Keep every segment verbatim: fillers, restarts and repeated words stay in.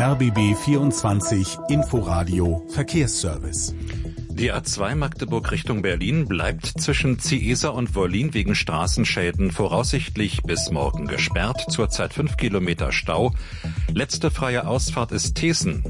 R B B vierundzwanzig Inforadio Verkehrsservice. Die A zwei Magdeburg Richtung Berlin bleibt zwischen Ziesa und Wollin wegen Straßenschäden voraussichtlich bis morgen gesperrt. Zurzeit fünf Kilometer Stau. Letzte freie Ausfahrt ist Thesen.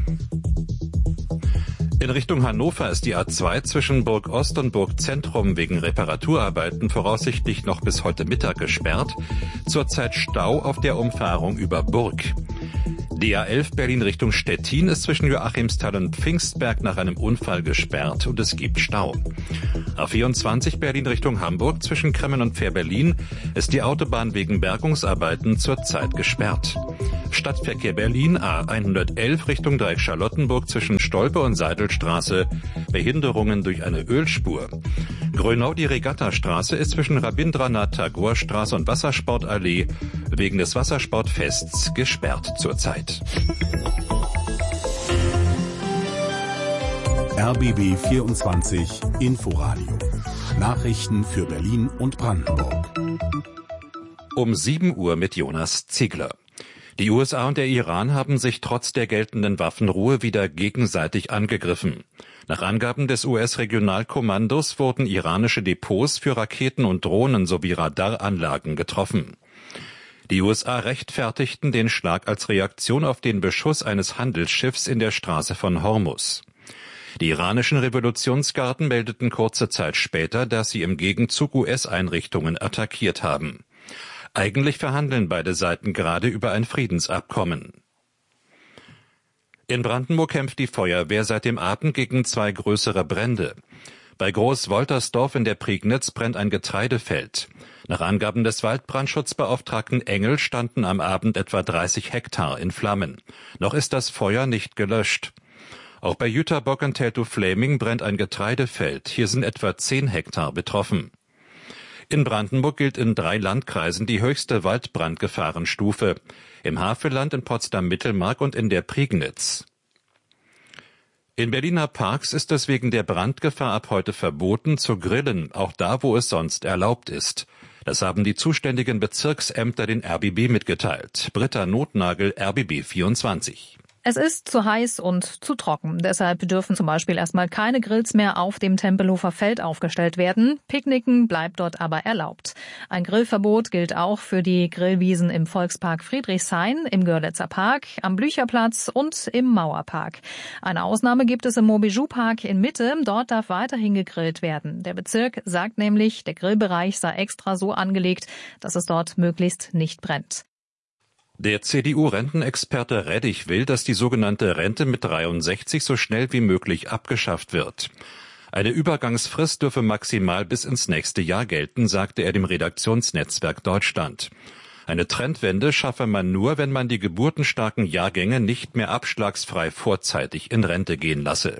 In Richtung Hannover ist die A zwei zwischen Burg Ost und Burg Zentrum wegen Reparaturarbeiten voraussichtlich noch bis heute Mittag gesperrt. Zurzeit Stau auf der Umfahrung über Burg. Die A elf Berlin Richtung Stettin ist zwischen Joachimsthal und Pfingstberg nach einem Unfall gesperrt und es gibt Stau. A vierundzwanzig Berlin Richtung Hamburg zwischen Kremmen und Fähr-Berlin ist die Autobahn wegen Bergungsarbeiten zurzeit gesperrt. Stadtverkehr Berlin A hundertelf Richtung Dreieck Charlottenburg zwischen Stolpe und Seidelstraße, Behinderungen durch eine Ölspur. Grönau die Regattastraße ist zwischen Rabindranath Tagore Straße und Wassersportallee wegen des Wassersportfests gesperrt zurzeit. R B B vierundzwanzig Inforadio. Nachrichten für Berlin und Brandenburg. Um sieben Uhr mit Jonas Ziegler. Die U S A und der Iran haben sich trotz der geltenden Waffenruhe wieder gegenseitig angegriffen. Nach Angaben des U S-Regionalkommandos wurden iranische Depots für Raketen und Drohnen sowie Radaranlagen getroffen. Die U S A rechtfertigten den Schlag als Reaktion auf den Beschuss eines Handelsschiffs in der Straße von Hormuz. Die iranischen Revolutionsgarden meldeten kurze Zeit später, dass sie im Gegenzug U S-Einrichtungen attackiert haben. Eigentlich verhandeln beide Seiten gerade über ein Friedensabkommen. In Brandenburg kämpft die Feuerwehr seit dem Abend gegen zwei größere Brände. Bei Groß-Woltersdorf in der Prignitz brennt ein Getreidefeld. Nach Angaben des Waldbrandschutzbeauftragten Engel standen am Abend etwa dreißig Hektar in Flammen. Noch ist das Feuer nicht gelöscht. Auch bei Jüterbock und Teltow-Fläming brennt ein Getreidefeld. Hier sind etwa zehn Hektar betroffen. In Brandenburg gilt in drei Landkreisen die höchste Waldbrandgefahrenstufe. Im Havelland, in Potsdam-Mittelmark und in der Prignitz. In Berliner Parks ist es wegen der Brandgefahr ab heute verboten zu grillen, auch da, wo es sonst erlaubt ist. Das haben die zuständigen Bezirksämter den R B B mitgeteilt. Britta Notnagel, R B B vierundzwanzig. Es ist zu heiß und zu trocken. Deshalb dürfen zum Beispiel erstmal keine Grills mehr auf dem Tempelhofer Feld aufgestellt werden. Picknicken bleibt dort aber erlaubt. Ein Grillverbot gilt auch für die Grillwiesen im Volkspark Friedrichshain, im Görlitzer Park, am Blücherplatz und im Mauerpark. Eine Ausnahme gibt es im Montbijou-Park in Mitte. Dort darf weiterhin gegrillt werden. Der Bezirk sagt nämlich, der Grillbereich sei extra so angelegt, dass es dort möglichst nicht brennt. Der C D U-Rentenexperte Reddich will, dass die sogenannte Rente mit dreiundsechzig so schnell wie möglich abgeschafft wird. Eine Übergangsfrist dürfe maximal bis ins nächste Jahr gelten, sagte er dem Redaktionsnetzwerk Deutschland. Eine Trendwende schaffe man nur, wenn man die geburtenstarken Jahrgänge nicht mehr abschlagsfrei vorzeitig in Rente gehen lasse.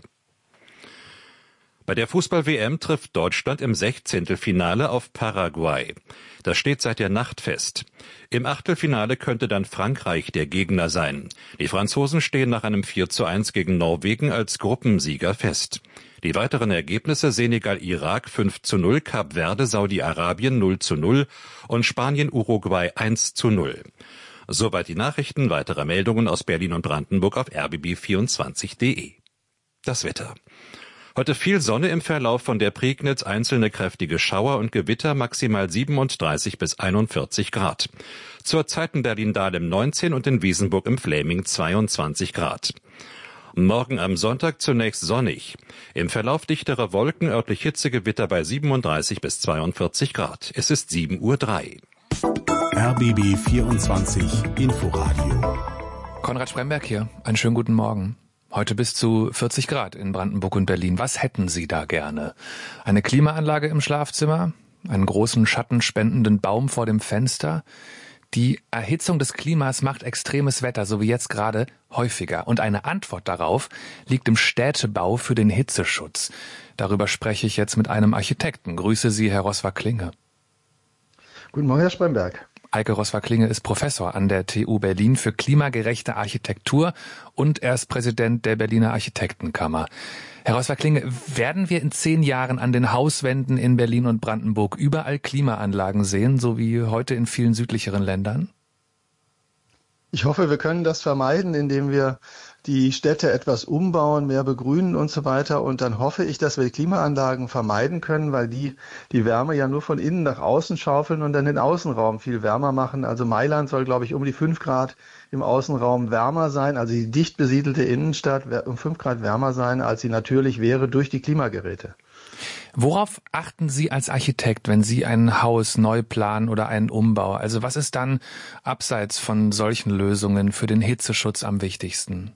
Bei der Fußball-W M trifft Deutschland im Sechzehntelfinale auf Paraguay. Das steht seit der Nacht fest. Im Achtelfinale könnte dann Frankreich der Gegner sein. Die Franzosen stehen nach einem vier zu eins gegen Norwegen als Gruppensieger fest. Die weiteren Ergebnisse: Senegal-Irak fünf zu null, Kap Verde Saudi-Arabien null zu null und Spanien-Uruguay eins zu null. Soweit die Nachrichten. Weitere Meldungen aus Berlin und Brandenburg auf r b b vierundzwanzig punkt d e. Das Wetter. Heute viel Sonne im Verlauf von der Prignitz, einzelne kräftige Schauer und Gewitter, maximal siebenunddreißig bis einundvierzig Grad. Zurzeit in Berlin-Dahlem neunzehn und in Wiesenburg im Fläming zweiundzwanzig Grad. Morgen am Sonntag zunächst sonnig. Im Verlauf dichtere Wolken, örtlich Hitzegewitter bei siebenunddreißig bis zweiundvierzig Grad. Es ist sieben Uhr drei. R B B vierundzwanzig Inforadio. Konrad Spremberg hier. Einen schönen guten Morgen. Heute bis zu vierzig Grad in Brandenburg und Berlin. Was hätten Sie da gerne? Eine Klimaanlage im Schlafzimmer? Einen großen schattenspendenden Baum vor dem Fenster? Die Erhitzung des Klimas macht extremes Wetter, so wie jetzt gerade, häufiger. Und eine Antwort darauf liegt im Städtebau für den Hitzeschutz. Darüber spreche ich jetzt mit einem Architekten. Grüße Sie, Herr Roswar-Klinge. Guten Morgen, Herr Spremberg. Eike Roswar-Klinge ist Professor an der T U Berlin für klimagerechte Architektur und er ist Präsident der Berliner Architektenkammer. Herr Roswar-Klinge, werden wir in zehn Jahren an den Hauswänden in Berlin und Brandenburg überall Klimaanlagen sehen, so wie heute in vielen südlicheren Ländern? Ich hoffe, wir können das vermeiden, indem wir die Städte etwas umbauen, mehr begrünen und so weiter. Und dann hoffe ich, dass wir die Klimaanlagen vermeiden können, weil die die Wärme ja nur von innen nach außen schaufeln und dann den Außenraum viel wärmer machen. Also Mailand soll, glaube ich, um die fünf Grad im Außenraum wärmer sein, also die dicht besiedelte Innenstadt um fünf Grad wärmer sein, als sie natürlich wäre durch die Klimageräte. Worauf achten Sie als Architekt, wenn Sie ein Haus neu planen oder einen Umbau? Also was ist dann abseits von solchen Lösungen für den Hitzeschutz am wichtigsten?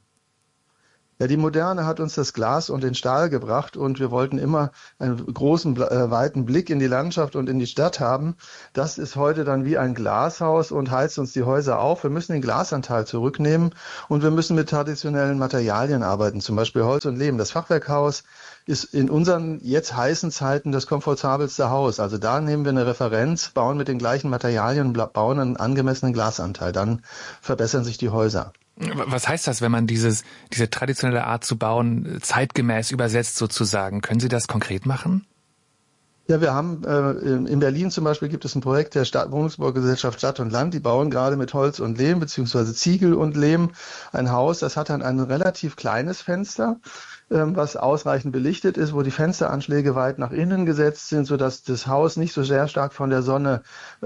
Ja, die Moderne hat uns das Glas und den Stahl gebracht und wir wollten immer einen großen, äh, weiten Blick in die Landschaft und in die Stadt haben. Das ist heute dann wie ein Glashaus und heizt uns die Häuser auf. Wir müssen den Glasanteil zurücknehmen und wir müssen mit traditionellen Materialien arbeiten, zum Beispiel Holz und Lehm. Das Fachwerkhaus ist in unseren jetzt heißen Zeiten das komfortabelste Haus. Also da nehmen wir eine Referenz, bauen mit den gleichen Materialien, bauen einen angemessenen Glasanteil. Dann verbessern sich die Häuser. Was heißt das, wenn man dieses, diese traditionelle Art zu bauen zeitgemäß übersetzt sozusagen? Können Sie das konkret machen? Ja, wir haben äh, in Berlin zum Beispiel gibt es ein Projekt der Stadt, Wohnungsbaugesellschaft Stadt und Land. Die bauen gerade mit Holz und Lehm beziehungsweise Ziegel und Lehm ein Haus. Das hat dann ein relativ kleines Fenster, ähm, was ausreichend belichtet ist, wo die Fensteranschläge weit nach innen gesetzt sind, sodass das Haus nicht so sehr stark von der Sonne äh,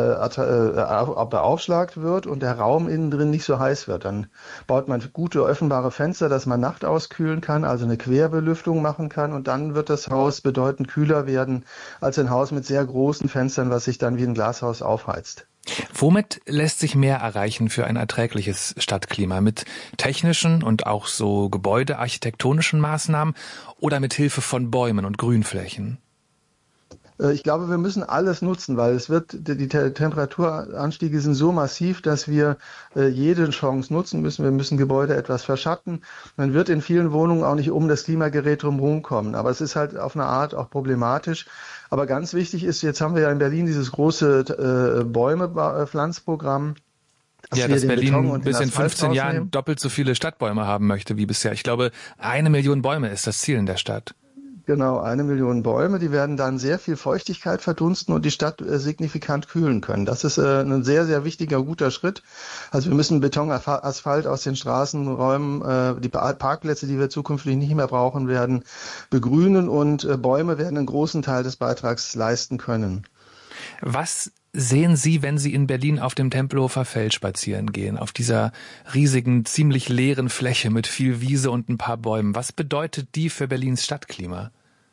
äh, beaufschlagt wird und der Raum innen drin nicht so heiß wird. Dann baut man gute öffnbare Fenster, dass man Nacht auskühlen kann, also eine Querbelüftung machen kann und dann wird das Haus bedeutend kühler werden als ein Haus mit sehr großen Fenstern, was sich dann wie ein Glashaus aufheizt. Womit lässt sich mehr erreichen für ein erträgliches Stadtklima? Mit technischen und auch so gebäudearchitektonischen Maßnahmen oder mit Hilfe von Bäumen und Grünflächen? Ich glaube, wir müssen alles nutzen, weil es wird, die Temperaturanstiege sind so massiv, dass wir jede Chance nutzen müssen. Wir müssen Gebäude etwas verschatten. Man wird in vielen Wohnungen auch nicht um das Klimagerät drumherum kommen. Aber es ist halt auf eine Art auch problematisch. Aber ganz wichtig ist, jetzt haben wir ja in Berlin dieses große äh, Bäume-Pflanzprogramm. Ja, dass Berlin bis in fünfzehn Jahren doppelt so viele Stadtbäume haben möchte wie bisher. Ich glaube, eine Million Bäume ist das Ziel in der Stadt. Genau, eine Million Bäume, die werden dann sehr viel Feuchtigkeit verdunsten und die Stadt äh, signifikant kühlen können. Das ist äh, ein sehr, sehr wichtiger, guter Schritt. Also wir müssen Beton, Asphalt aus den Straßenräumen, äh, die Parkplätze, die wir zukünftig nicht mehr brauchen werden, begrünen und äh, Bäume werden einen großen Teil des Beitrags leisten können. Was sehen Sie, wenn Sie in Berlin auf dem Tempelhofer Feld spazieren gehen, auf dieser riesigen, ziemlich leeren Fläche mit viel Wiese und ein paar Bäumen? Was bedeutet die für Berlins Stadtklima?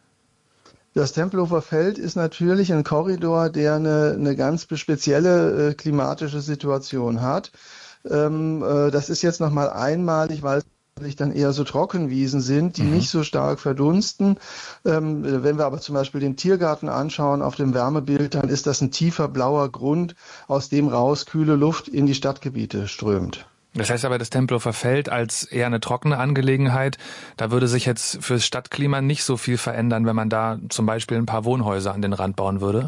Das Tempelhofer Feld ist natürlich ein Korridor, der eine, eine ganz spezielle äh, klimatische Situation hat. Ähm, äh, das ist jetzt nochmal einmalig, weil es dann eher so Trockenwiesen sind, die mhm. nicht so stark verdunsten. Ähm, wenn wir aber zum Beispiel den Tiergarten anschauen auf dem Wärmebild, dann ist das ein tiefer blauer Grund, aus dem raus kühle Luft in die Stadtgebiete strömt. Das heißt aber, das Tempelhofer Feld als eher eine trockene Angelegenheit, da würde sich jetzt fürs Stadtklima nicht so viel verändern, wenn man da zum Beispiel ein paar Wohnhäuser an den Rand bauen würde?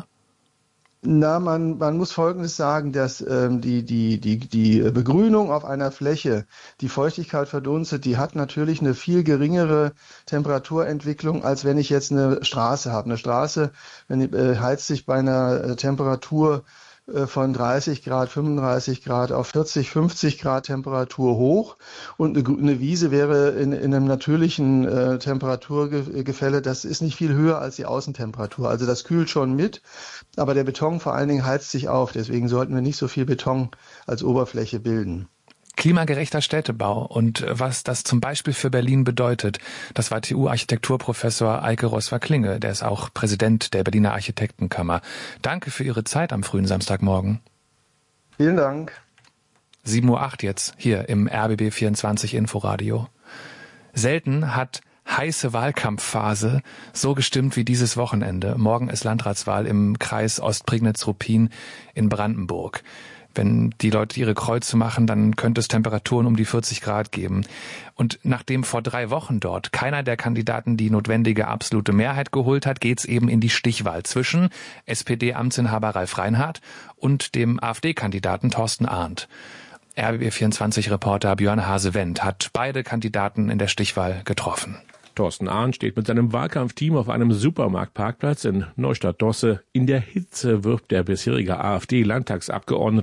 Na, man, man muss Folgendes sagen, dass ähm, die, die, die, die Begrünung auf einer Fläche, die Feuchtigkeit verdunstet, die hat natürlich eine viel geringere Temperaturentwicklung, als wenn ich jetzt eine Straße habe. Eine Straße wenn, äh, heizt sich bei einer äh, Temperatur von dreißig Grad, fünfunddreißig Grad auf vierzig, fünfzig Grad Temperatur hoch und eine Wiese wäre in, in einem natürlichen äh, Temperaturgefälle, das ist nicht viel höher als die Außentemperatur. Also das kühlt schon mit, aber der Beton vor allen Dingen heizt sich auf. Deswegen sollten wir nicht so viel Beton als Oberfläche bilden. Klimagerechter Städtebau und was das zum Beispiel für Berlin bedeutet, das war T U-Architekturprofessor Eike Roswar-Klinge, der ist auch Präsident der Berliner Architektenkammer. Danke für Ihre Zeit am frühen Samstagmorgen. Vielen Dank. sieben Uhr acht jetzt, hier im R B B vierundzwanzig Inforadio. Selten hat heiße Wahlkampfphase so gestimmt wie dieses Wochenende. Morgen ist Landratswahl im Kreis Ostprignitz-Ruppin in Brandenburg. Wenn die Leute ihre Kreuze machen, dann könnte es Temperaturen um die vierzig Grad geben. Und nachdem vor drei Wochen dort keiner der Kandidaten die notwendige absolute Mehrheit geholt hat, geht's eben in die Stichwahl zwischen S P D-Amtsinhaber Ralf Reinhardt und dem AfD-Kandidaten Thorsten Arndt. R B B vierundzwanzig-Reporter Björn Hase-Wendt hat beide Kandidaten in der Stichwahl getroffen. Thorsten Arndt steht mit seinem Wahlkampfteam auf einem Supermarktparkplatz in Neustadt-Dosse. In der Hitze wirbt der bisherige AfD-Landtagsabgeordnete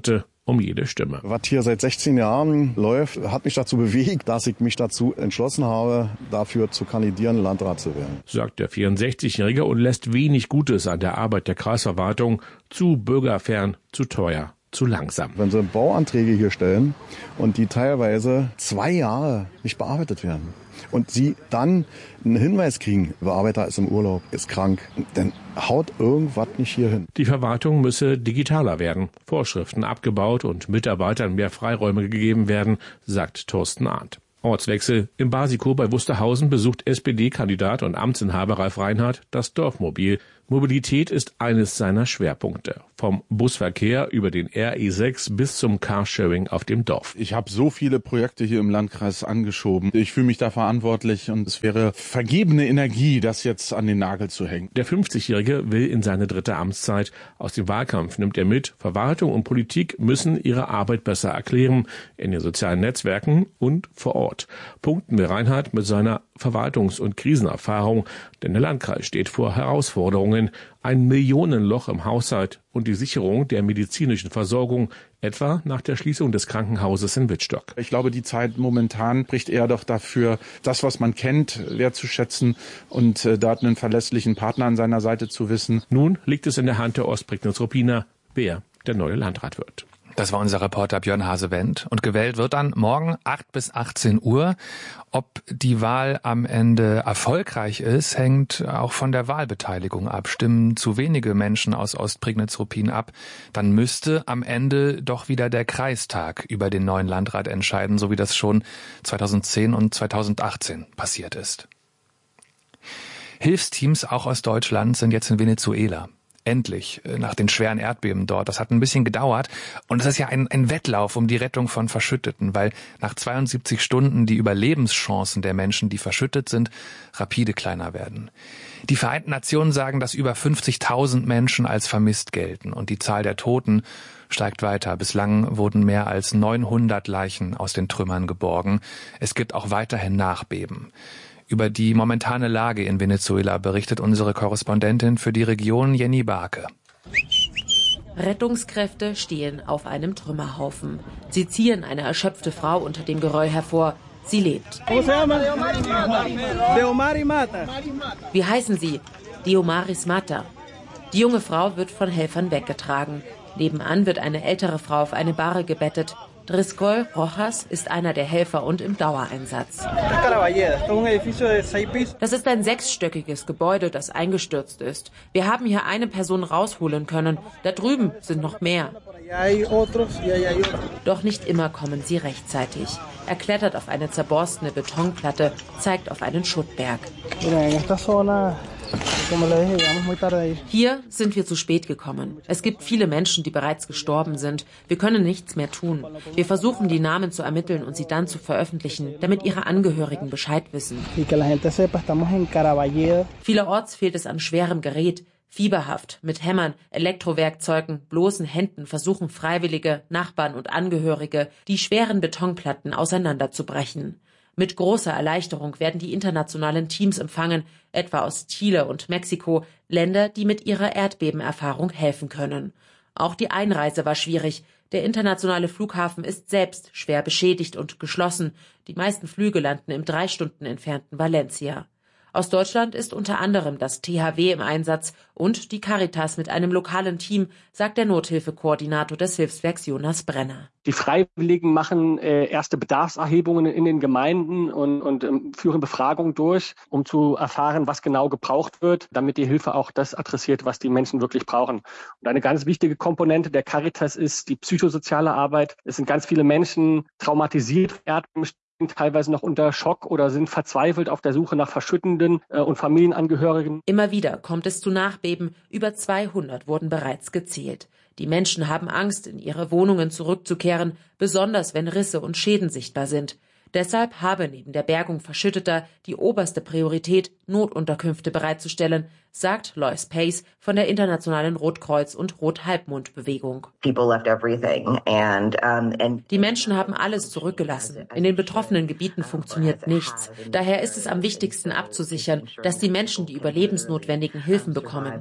um jede Stimme. Was hier seit sechzehn Jahren läuft, hat mich dazu bewegt, dass ich mich dazu entschlossen habe, dafür zu kandidieren, Landrat zu werden. Sagt der vierundsechzigjährige und lässt wenig Gutes an der Arbeit der Kreisverwaltung. Zu bürgerfern, zu teuer, zu langsam. Wenn Sie Bauanträge hier stellen und die teilweise zwei Jahre nicht bearbeitet werden und Sie dann einen Hinweis kriegen, der Bearbeiter ist im Urlaub, ist krank, dann haut irgendwas nicht hier hin. Die Verwaltung müsse digitaler werden, Vorschriften abgebaut und Mitarbeitern mehr Freiräume gegeben werden, sagt Thorsten Arndt. Ortswechsel. Im Basiko bei Wusterhausen besucht S P D-Kandidat und Amtsinhaber Ralf Reinhardt das Dorfmobil. Mobilität ist eines seiner Schwerpunkte. Vom Busverkehr über den R E sechs bis zum Carsharing auf dem Dorf. Ich habe so viele Projekte hier im Landkreis angeschoben. Ich fühle mich da verantwortlich und es wäre vergebene Energie, das jetzt an den Nagel zu hängen. Der fünfzigjährige will in seine dritte Amtszeit. Aus dem Wahlkampf nimmt er mit, Verwaltung und Politik müssen ihre Arbeit besser erklären, in den sozialen Netzwerken und vor Ort. Punkten wir Reinhardt mit seiner Verwaltungs- und Krisenerfahrung, denn der Landkreis steht vor Herausforderungen, ein Millionenloch im Haushalt und die Sicherung der medizinischen Versorgung, etwa nach der Schließung des Krankenhauses in Wittstock. Ich glaube, die Zeit momentan spricht eher doch dafür, das, was man kennt, wertzuschätzen und äh, da einen verlässlichen Partner an seiner Seite zu wissen. Nun liegt es in der Hand der Ostprignitz-Ruppiner, wer der neue Landrat wird. Das war unser Reporter Björn Hasewendt. Und gewählt wird dann morgen acht bis achtzehn Uhr. Ob die Wahl am Ende erfolgreich ist, hängt auch von der Wahlbeteiligung ab. Stimmen zu wenige Menschen aus Ostprignitz-Ruppin ab, dann müsste am Ende doch wieder der Kreistag über den neuen Landrat entscheiden, so wie das schon zweitausendzehn und zweitausendachtzehn passiert ist. Hilfsteams auch aus Deutschland sind jetzt in Venezuela. Endlich, nach den schweren Erdbeben dort. Das hat ein bisschen gedauert. Und es ist ja ein, ein Wettlauf um die Rettung von Verschütteten, weil nach zweiundsiebzig Stunden die Überlebenschancen der Menschen, die verschüttet sind, rapide kleiner werden. Die Vereinten Nationen sagen, dass über fünfzigtausend Menschen als vermisst gelten. Und die Zahl der Toten steigt weiter. Bislang wurden mehr als neunhundert Leichen aus den Trümmern geborgen. Es gibt auch weiterhin Nachbeben. Über die momentane Lage in Venezuela berichtet unsere Korrespondentin für die Region Jenny Barke. Rettungskräfte stehen auf einem Trümmerhaufen. Sie ziehen eine erschöpfte Frau unter dem Geröll hervor. Sie lebt. Wie heißen Sie? Diomaris Mata. Die junge Frau wird von Helfern weggetragen. Nebenan wird eine ältere Frau auf eine Bahre gebettet. Driscoll Rojas ist einer der Helfer und im Dauereinsatz. Das ist ein sechsstöckiges Gebäude, das eingestürzt ist. Wir haben hier eine Person rausholen können. Da drüben sind noch mehr. Doch nicht immer kommen sie rechtzeitig. Er klettert auf eine zerborstene Betonplatte, zeigt auf einen Schuttberg. Hier sind wir zu spät gekommen. Es gibt viele Menschen, die bereits gestorben sind. Wir können nichts mehr tun. Wir versuchen, die Namen zu ermitteln und sie dann zu veröffentlichen, damit ihre Angehörigen Bescheid wissen. Vielerorts fehlt es an schwerem Gerät. Fieberhaft, mit Hämmern, Elektrowerkzeugen, bloßen Händen versuchen Freiwillige, Nachbarn und Angehörige, die schweren Betonplatten auseinanderzubrechen. Mit großer Erleichterung werden die internationalen Teams empfangen, etwa aus Chile und Mexiko, Länder, die mit ihrer Erdbebenerfahrung helfen können. Auch die Einreise war schwierig. Der internationale Flughafen ist selbst schwer beschädigt und geschlossen. Die meisten Flüge landen im drei Stunden entfernten Valencia. Aus Deutschland ist unter anderem das T H W im Einsatz und die Caritas mit einem lokalen Team, sagt der Nothilfekoordinator des Hilfswerks Jonas Brenner. Die Freiwilligen machen äh, erste Bedarfserhebungen in den Gemeinden und, und ähm, führen Befragungen durch, um zu erfahren, was genau gebraucht wird, damit die Hilfe auch das adressiert, was die Menschen wirklich brauchen. Und eine ganz wichtige Komponente der Caritas ist die psychosoziale Arbeit. Es sind ganz viele Menschen traumatisiert, Erdbeben, teilweise noch unter Schock oder sind verzweifelt auf der Suche nach Verschüttenden äh, und Familienangehörigen. Immer wieder kommt es zu Nachbeben. Über zweihundert wurden bereits gezählt. Die Menschen haben Angst, in ihre Wohnungen zurückzukehren, besonders wenn Risse und Schäden sichtbar sind. Deshalb habe neben der Bergung Verschütteter die oberste Priorität, Notunterkünfte bereitzustellen, sagt Lois Pace von der Internationalen Rotkreuz- und Rothalbmond-Bewegung. Die Menschen haben alles zurückgelassen. In den betroffenen Gebieten funktioniert nichts. Daher ist es am wichtigsten abzusichern, dass die Menschen die überlebensnotwendigen Hilfen bekommen.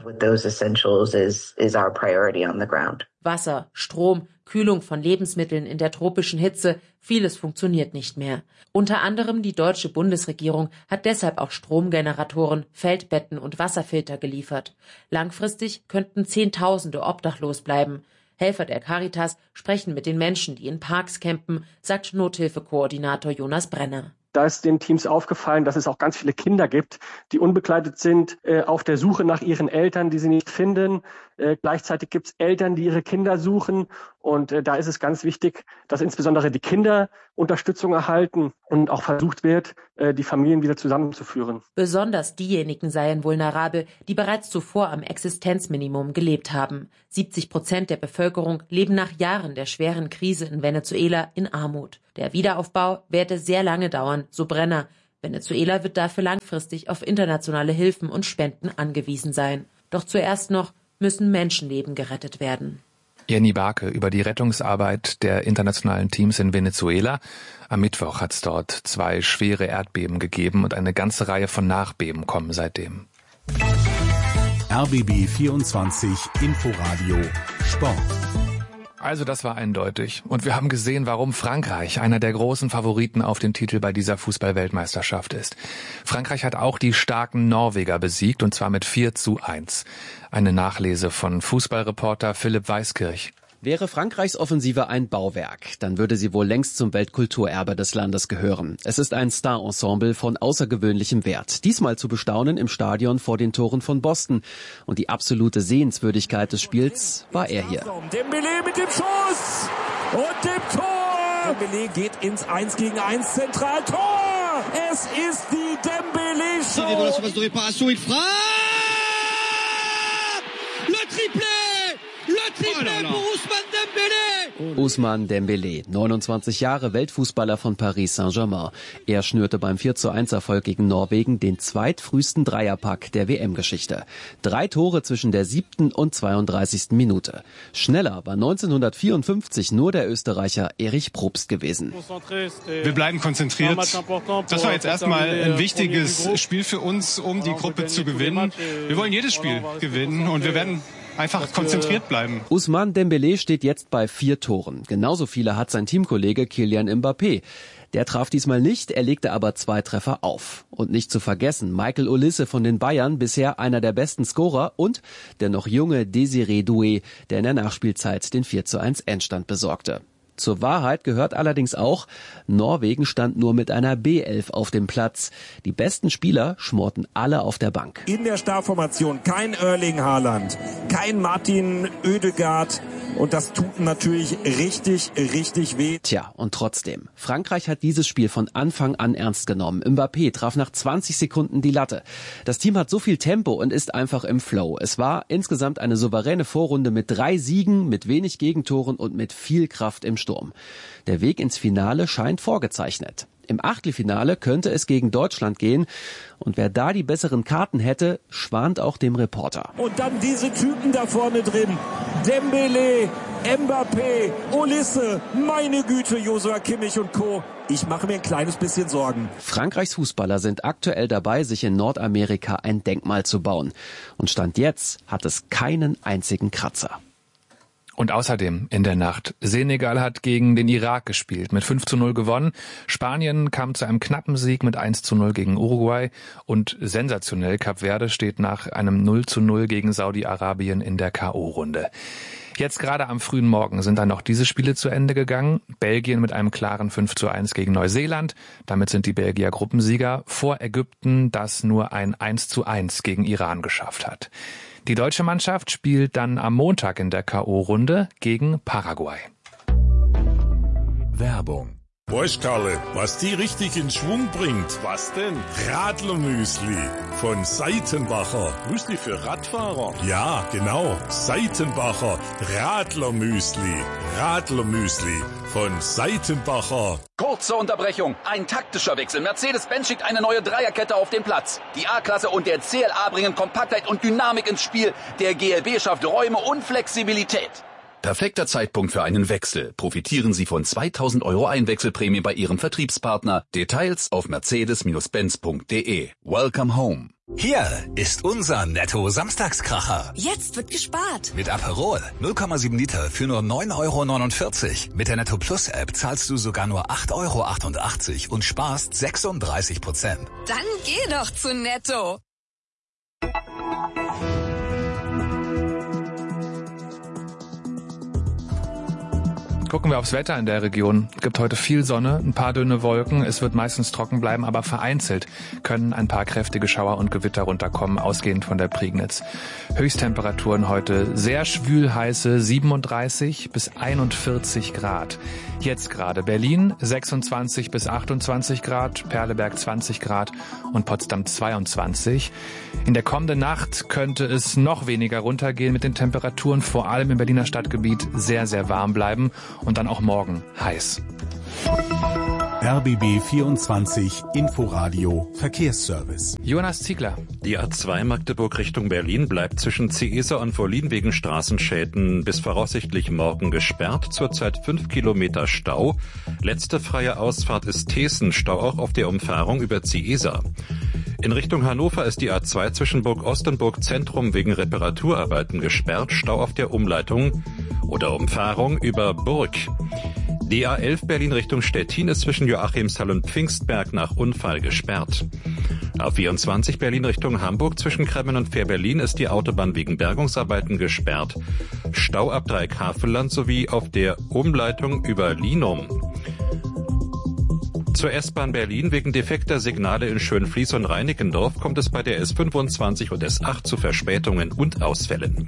Wasser, Strom, Kühlung von Lebensmitteln in der tropischen Hitze, vieles funktioniert nicht mehr. Unter anderem die deutsche Bundesregierung hat deshalb auch Stromgeneratoren, Feldbetten und Wasserfilter geliefert. Langfristig könnten Zehntausende obdachlos bleiben. Helfer der Caritas sprechen mit den Menschen, die in Parks campen, sagt Nothilfekoordinator Jonas Brenner. Da ist den Teams aufgefallen, dass es auch ganz viele Kinder gibt, die unbegleitet sind, äh, auf der Suche nach ihren Eltern, die sie nicht finden. Äh, gleichzeitig gibt es Eltern, die ihre Kinder suchen. Und äh, da ist es ganz wichtig, dass insbesondere die Kinder Unterstützung erhalten und auch versucht wird, äh, die Familien wieder zusammenzuführen. Besonders diejenigen seien vulnerabel, die bereits zuvor am Existenzminimum gelebt haben. siebzig Prozent der Bevölkerung leben nach Jahren der schweren Krise in Venezuela in Armut. Der Wiederaufbau werde sehr lange dauern, so Brenner. Venezuela wird dafür langfristig auf internationale Hilfen und Spenden angewiesen sein. Doch zuerst noch müssen Menschenleben gerettet werden. Jenny Barke über die Rettungsarbeit der internationalen Teams in Venezuela. Am Mittwoch hat es dort zwei schwere Erdbeben gegeben und eine ganze Reihe von Nachbeben kommen seitdem. R B B vierundzwanzig Inforadio Sport. Also das war eindeutig. Und wir haben gesehen, warum Frankreich einer der großen Favoriten auf den Titel bei dieser Fußball-Weltmeisterschaft ist. Frankreich hat auch die starken Norweger besiegt, und zwar mit vier zu eins. Eine Nachlese von Fußballreporter Philipp Weiskirch. Wäre Frankreichs Offensive ein Bauwerk, dann würde sie wohl längst zum Weltkulturerbe des Landes gehören. Es ist ein Star-Ensemble von außergewöhnlichem Wert. Diesmal zu bestaunen im Stadion vor den Toren von Boston. Und die absolute Sehenswürdigkeit des Spiels war er hier. Dembélé mit dem Schuss und dem Tor. Dembélé geht ins eins gegen eins Zentraltor. Es ist die Dembélé-Show. Le triplé! Le triplé pour Ousmane Dembélé! Ousmane Dembélé, neunundzwanzig Jahre, Weltfußballer von Paris Saint-Germain. Er schnürte beim vier zu eins Erfolg gegen Norwegen den zweitfrühesten Dreierpack der W M-Geschichte. Drei Tore zwischen der siebten und zweiunddreißigsten Minute. Schneller war neunzehnhundertvierundfünfzig nur der Österreicher Erich Probst gewesen. Wir bleiben konzentriert. Das war jetzt erstmal ein wichtiges Spiel für uns, um die Gruppe zu gewinnen. Wir wollen jedes Spiel gewinnen und wir werden einfach konzentriert bleiben. Ousmane Dembélé steht jetzt bei vier Toren. Genauso viele hat sein Teamkollege Kylian Mbappé. Der traf diesmal nicht, er legte aber zwei Treffer auf. Und nicht zu vergessen, Michael Olise von den Bayern, bisher einer der besten Scorer, und der noch junge Désiré Doué, der in der Nachspielzeit den vier zu eins Endstand besorgte. Zur Wahrheit gehört allerdings auch, Norwegen stand nur mit einer B elf auf dem Platz. Die besten Spieler schmorten alle auf der Bank. In der Startformation kein Erling Haaland, kein Martin Oedegaard. Und das tut natürlich richtig, richtig weh. Tja, und trotzdem. Frankreich hat dieses Spiel von Anfang an ernst genommen. Mbappé traf nach zwanzig Sekunden die Latte. Das Team hat so viel Tempo und ist einfach im Flow. Es war insgesamt eine souveräne Vorrunde mit drei Siegen, mit wenig Gegentoren und mit viel Kraft im Sturm. Der Weg ins Finale scheint vorgezeichnet. Im Achtelfinale könnte es gegen Deutschland gehen. Und wer da die besseren Karten hätte, schwant auch dem Reporter. Und dann diese Typen da vorne drin. Dembélé, Mbappé, Olise, meine Güte, Joshua Kimmich und Co. Ich mache mir ein kleines bisschen Sorgen. Frankreichs Fußballer sind aktuell dabei, sich in Nordamerika ein Denkmal zu bauen. Und Stand jetzt hat es keinen einzigen Kratzer. Und außerdem in der Nacht. Senegal hat gegen den Irak gespielt, mit fünf zu null gewonnen. Spanien kam zu einem knappen Sieg mit eins zu null gegen Uruguay. Und sensationell, Kap Verde steht nach einem null zu null gegen Saudi-Arabien in der K O-Runde. Jetzt gerade am frühen Morgen sind dann noch diese Spiele zu Ende gegangen. Belgien mit einem klaren fünf zu eins gegen Neuseeland. Damit sind die Belgier Gruppensieger vor Ägypten, das nur ein eins zu eins gegen Iran geschafft hat. Die deutsche Mannschaft spielt dann am Montag in der K O-Runde gegen Paraguay. Werbung Weißt Karle, was die richtig in Schwung bringt? Was denn? Radlermüsli von Seitenbacher. Müsli für Radfahrer? Ja, genau. Seitenbacher Radlermüsli. Radlermüsli von Seitenbacher. Kurze Unterbrechung. Ein taktischer Wechsel. Mercedes-Benz schickt eine neue Dreierkette auf den Platz. Die A-Klasse und der C L A bringen Kompaktheit und Dynamik ins Spiel. Der G L B schafft Räume und Flexibilität. Perfekter Zeitpunkt für einen Wechsel. Profitieren Sie von zweitausend Euro Einwechselprämie bei Ihrem Vertriebspartner. Details auf mercedes benz punkt de. Welcome home. Hier ist unser Netto-Samstagskracher. Jetzt wird gespart. Mit Aperol null Komma sieben Liter für nur neun Euro neunundvierzig. Mit der Netto Plus App zahlst du sogar nur acht Euro achtundachtzig und sparst sechsunddreißig Prozent. Dann geh doch zu Netto. Gucken wir aufs Wetter in der Region. Es gibt heute viel Sonne, ein paar dünne Wolken. Es wird meistens trocken bleiben, aber vereinzelt können ein paar kräftige Schauer und Gewitter runterkommen, ausgehend von der Prignitz. Höchsttemperaturen heute sehr schwül heiße siebenunddreißig bis einundvierzig Grad. Jetzt gerade Berlin sechsundzwanzig bis achtundzwanzig Grad, Perleberg zwanzig Grad und Potsdam zweiundzwanzig. In der kommenden Nacht könnte es noch weniger runtergehen mit den Temperaturen, vor allem im Berliner Stadtgebiet sehr, sehr warm bleiben. Und dann auch morgen heiß. R B B vierundzwanzig Inforadio Verkehrsservice. Jonas Ziegler. Die A zwei Magdeburg Richtung Berlin bleibt zwischen Ciesa und Wollin wegen Straßenschäden bis voraussichtlich morgen gesperrt. Zurzeit fünf Kilometer Stau. Letzte freie Ausfahrt ist Teessen. Stau auch auf der Umfahrung über Ciesa. In Richtung Hannover ist die A zwei zwischen Burg Ost und Burg Zentrum wegen Reparaturarbeiten gesperrt. Stau auf der Umleitung oder Umfahrung über Burg. Die A elf Berlin Richtung Stettin ist zwischen Joachimsthal und Pfingstberg nach Unfall gesperrt. A vierundzwanzig Berlin Richtung Hamburg zwischen Kremmen und Fähr-Berlin ist die Autobahn wegen Bergungsarbeiten gesperrt. Stau ab Dreieckhavelland sowie auf der Umleitung über Linum. Zur S-Bahn Berlin wegen defekter Signale in Schönfließ und Reinickendorf kommt es bei der S fünfundzwanzig und S acht zu Verspätungen und Ausfällen.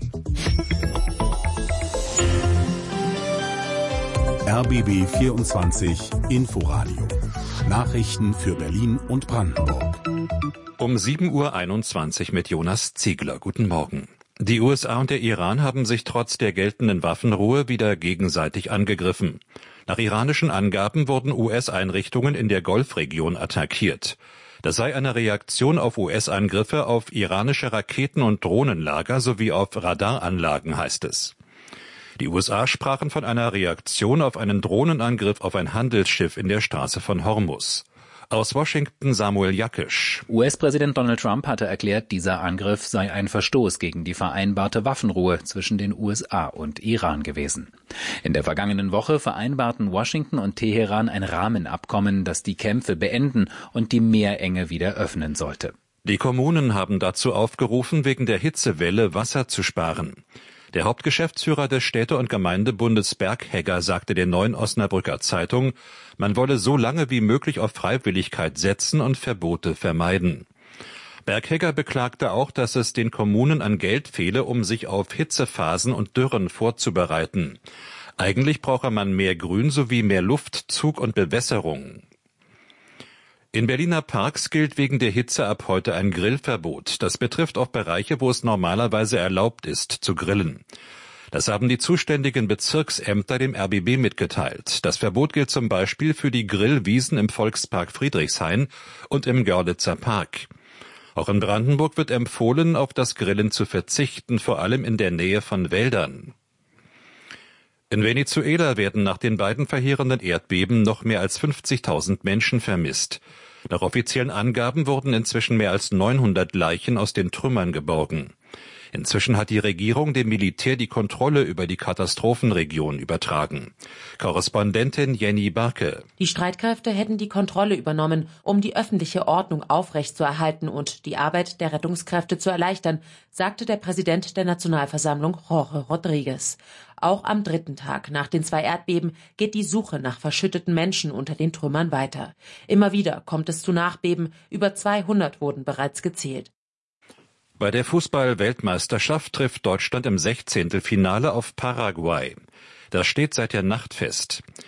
R B B vierundzwanzig Inforadio. Nachrichten für Berlin und Brandenburg. Um sieben Uhr einundzwanzig mit Jonas Ziegler. Guten Morgen. Die U S A und der Iran haben sich trotz der geltenden Waffenruhe wieder gegenseitig angegriffen. Nach iranischen Angaben wurden U S-Einrichtungen in der Golfregion attackiert. Das sei eine Reaktion auf U S-Angriffe auf iranische Raketen- und Drohnenlager sowie auf Radaranlagen, heißt es. Die U S A sprachen von einer Reaktion auf einen Drohnenangriff auf ein Handelsschiff in der Straße von Hormuz. Aus Washington Samuel Jakisch. U S-Präsident Donald Trump hatte erklärt, dieser Angriff sei ein Verstoß gegen die vereinbarte Waffenruhe zwischen den U S A und Iran gewesen. In der vergangenen Woche vereinbarten Washington und Teheran ein Rahmenabkommen, das die Kämpfe beenden und die Meerenge wieder öffnen sollte. Die Kommunen haben dazu aufgerufen, wegen der Hitzewelle Wasser zu sparen. Der Hauptgeschäftsführer des Städte- und Gemeindebundes Berghegger sagte der Neuen Osnabrücker Zeitung, man wolle so lange wie möglich auf Freiwilligkeit setzen und Verbote vermeiden. Berghegger beklagte auch, dass es den Kommunen an Geld fehle, um sich auf Hitzephasen und Dürren vorzubereiten. Eigentlich brauche man mehr Grün sowie mehr Luftzug und Bewässerung. In Berliner Parks gilt wegen der Hitze ab heute ein Grillverbot. Das betrifft auch Bereiche, wo es normalerweise erlaubt ist, zu grillen. Das haben die zuständigen Bezirksämter dem R B B mitgeteilt. Das Verbot gilt zum Beispiel für die Grillwiesen im Volkspark Friedrichshain und im Görlitzer Park. Auch in Brandenburg wird empfohlen, auf das Grillen zu verzichten, vor allem in der Nähe von Wäldern. In Venezuela werden nach den beiden verheerenden Erdbeben noch mehr als fünfzigtausend Menschen vermisst. Nach offiziellen Angaben wurden inzwischen mehr als neunhundert Leichen aus den Trümmern geborgen. Inzwischen hat die Regierung dem Militär die Kontrolle über die Katastrophenregion übertragen. Korrespondentin Jenny Barke. Die Streitkräfte hätten die Kontrolle übernommen, um die öffentliche Ordnung aufrechtzuerhalten und die Arbeit der Rettungskräfte zu erleichtern, sagte der Präsident der Nationalversammlung Jorge Rodriguez. Auch am dritten Tag nach den zwei Erdbeben geht die Suche nach verschütteten Menschen unter den Trümmern weiter. Immer wieder kommt es zu Nachbeben, über zweihundert wurden bereits gezählt. Bei der Fußball-Weltmeisterschaft trifft Deutschland im Sechzehntelfinale auf Paraguay. Das steht seit der Nacht fest.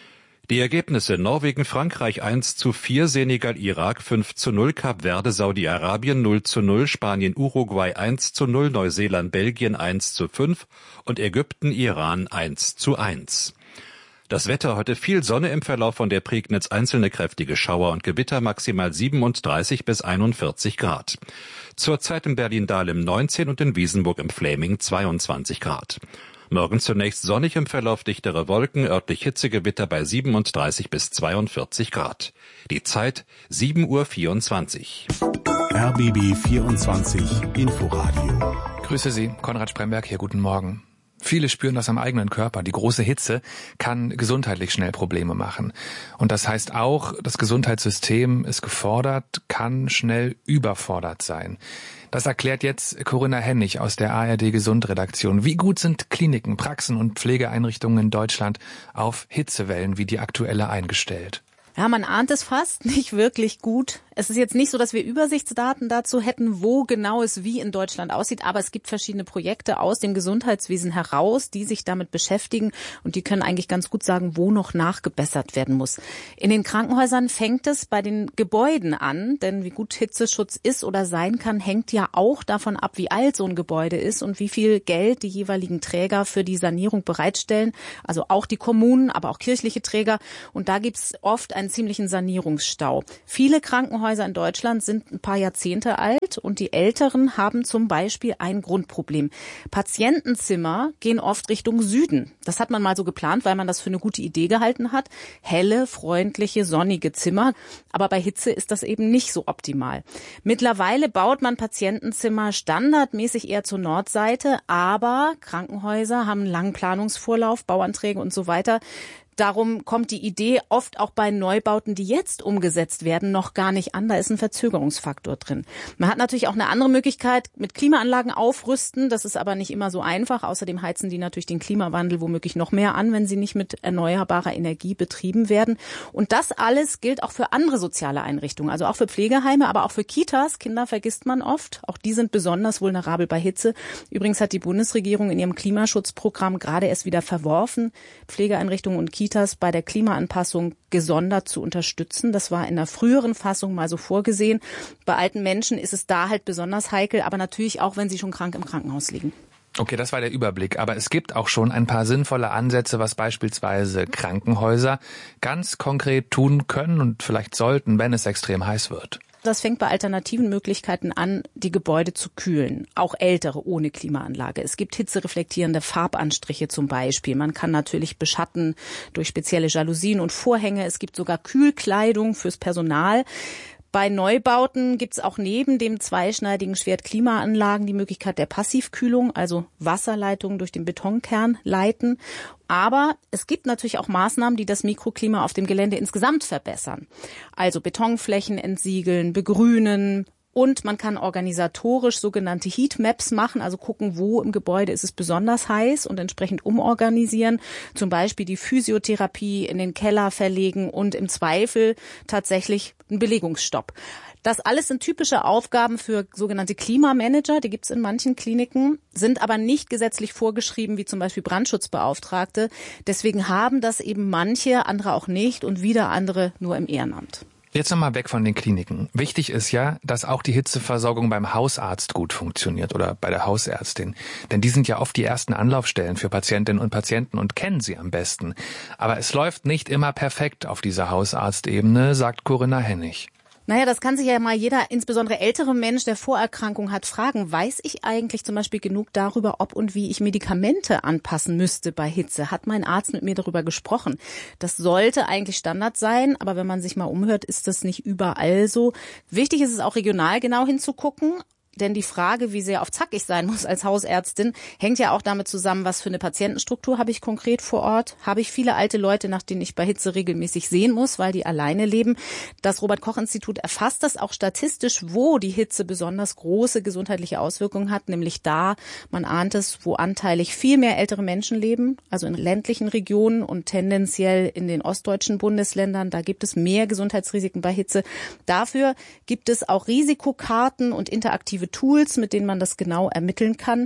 Die Ergebnisse: Norwegen, Frankreich eins zu vier, Senegal, Irak fünf zu null, Kap Verde, Saudi-Arabien null zu null, Spanien, Uruguay eins zu null, Neuseeland, Belgien eins zu fünf und Ägypten, Iran eins zu eins. Das Wetter: heute viel Sonne, im Verlauf von der Prignitz einzelne kräftige Schauer und Gewitter, maximal siebenunddreißig bis einundvierzig Grad. Zurzeit in Berlin-Dahlem neunzehn und in Wiesenburg im Fläming zweiundzwanzig Grad. Morgen zunächst sonnig, im Verlauf dichtere Wolken, örtlich Hitzegewitter bei siebenunddreißig bis zweiundvierzig Grad. Die Zeit sieben Uhr vierundzwanzig. R B B vierundzwanzig Inforadio. Grüße Sie, Konrad Spremberg hier, guten Morgen. Viele spüren das am eigenen Körper. Die große Hitze kann gesundheitlich schnell Probleme machen. Und das heißt auch, das Gesundheitssystem ist gefordert, kann schnell überfordert sein. Das erklärt jetzt Corinna Hennig aus der A R D Gesund-Redaktion. Wie gut sind Kliniken, Praxen und Pflegeeinrichtungen in Deutschland auf Hitzewellen wie die aktuelle eingestellt? Ja, man ahnt es fast, nicht wirklich gut. Es ist jetzt nicht so, dass wir Übersichtsdaten dazu hätten, wo genau es wie in Deutschland aussieht, aber es gibt verschiedene Projekte aus dem Gesundheitswesen heraus, die sich damit beschäftigen und die können eigentlich ganz gut sagen, wo noch nachgebessert werden muss. In den Krankenhäusern fängt es bei den Gebäuden an, denn wie gut Hitzeschutz ist oder sein kann, hängt ja auch davon ab, wie alt so ein Gebäude ist und wie viel Geld die jeweiligen Träger für die Sanierung bereitstellen, also auch die Kommunen, aber auch kirchliche Träger, und da gibt es oft einen ziemlichen Sanierungsstau. Viele Krankenhäuser in Deutschland sind ein paar Jahrzehnte alt und die Älteren haben zum Beispiel ein Grundproblem. Patientenzimmer gehen oft Richtung Süden. Das hat man mal so geplant, weil man das für eine gute Idee gehalten hat. Helle, freundliche, sonnige Zimmer. Aber bei Hitze ist das eben nicht so optimal. Mittlerweile baut man Patientenzimmer standardmäßig eher zur Nordseite, aber Krankenhäuser haben einen langen Planungsvorlauf, Bauanträge und so weiter. Darum kommt die Idee oft auch bei Neubauten, die jetzt umgesetzt werden, noch gar nicht an. Da ist ein Verzögerungsfaktor drin. Man hat natürlich auch eine andere Möglichkeit, mit Klimaanlagen aufrüsten. Das ist aber nicht immer so einfach. Außerdem heizen die natürlich den Klimawandel womöglich noch mehr an, wenn sie nicht mit erneuerbarer Energie betrieben werden. Und das alles gilt auch für andere soziale Einrichtungen, also auch für Pflegeheime, aber auch für Kitas. Kinder vergisst man oft. Auch die sind besonders vulnerabel bei Hitze. Übrigens hat die Bundesregierung in ihrem Klimaschutzprogramm gerade erst wieder verworfen, Pflegeeinrichtungen und Kitas bei der Klimaanpassung gesondert zu unterstützen. Das war in der früheren Fassung mal so vorgesehen. Bei alten Menschen ist es da halt besonders heikel, aber natürlich auch, wenn sie schon krank im Krankenhaus liegen. Okay, das war der Überblick. Aber es gibt auch schon ein paar sinnvolle Ansätze, was beispielsweise Krankenhäuser ganz konkret tun können und vielleicht sollten, wenn es extrem heiß wird. Das fängt bei alternativen Möglichkeiten an, die Gebäude zu kühlen. Auch ältere ohne Klimaanlage. Es gibt hitzereflektierende Farbanstriche zum Beispiel. Man kann natürlich beschatten durch spezielle Jalousien und Vorhänge. Es gibt sogar Kühlkleidung fürs Personal. Bei Neubauten gibt es auch neben dem zweischneidigen Schwert Klimaanlagen die Möglichkeit der Passivkühlung, also Wasserleitungen durch den Betonkern leiten. Aber es gibt natürlich auch Maßnahmen, die das Mikroklima auf dem Gelände insgesamt verbessern. Also Betonflächen entsiegeln, begrünen. Und man kann organisatorisch sogenannte Heatmaps machen, also gucken, wo im Gebäude ist es besonders heiß und entsprechend umorganisieren. Zum Beispiel die Physiotherapie in den Keller verlegen und im Zweifel tatsächlich einen Belegungsstopp. Das alles sind typische Aufgaben für sogenannte Klimamanager, die gibt es in manchen Kliniken, sind aber nicht gesetzlich vorgeschrieben, wie zum Beispiel Brandschutzbeauftragte. Deswegen haben das eben manche, andere auch nicht und wieder andere nur im Ehrenamt. Jetzt nochmal weg von den Kliniken. Wichtig ist ja, dass auch die Hitzeversorgung beim Hausarzt gut funktioniert oder bei der Hausärztin. Denn die sind ja oft die ersten Anlaufstellen für Patientinnen und Patienten und kennen sie am besten. Aber es läuft nicht immer perfekt auf dieser Hausarztebene, sagt Corinna Hennig. Naja, das kann sich ja mal jeder, insbesondere ältere Mensch, der Vorerkrankung hat, fragen. Weiß ich eigentlich zum Beispiel genug darüber, ob und wie ich Medikamente anpassen müsste bei Hitze? Hat mein Arzt mit mir darüber gesprochen? Das sollte eigentlich Standard sein, aber wenn man sich mal umhört, ist das nicht überall so. Wichtig ist es auch regional genau hinzugucken. Denn die Frage, wie sehr auf Zack ich sein muss als Hausärztin, hängt ja auch damit zusammen, was für eine Patientenstruktur habe ich konkret vor Ort. Habe ich viele alte Leute, nach denen ich bei Hitze regelmäßig sehen muss, weil die alleine leben. Das Robert-Koch-Institut erfasst das auch statistisch, wo die Hitze besonders große gesundheitliche Auswirkungen hat. Nämlich da, man ahnt es, wo anteilig viel mehr ältere Menschen leben, also in ländlichen Regionen und tendenziell in den ostdeutschen Bundesländern. Da gibt es mehr Gesundheitsrisiken bei Hitze. Dafür gibt es auch Risikokarten und interaktive Tools, mit denen man das genau ermitteln kann.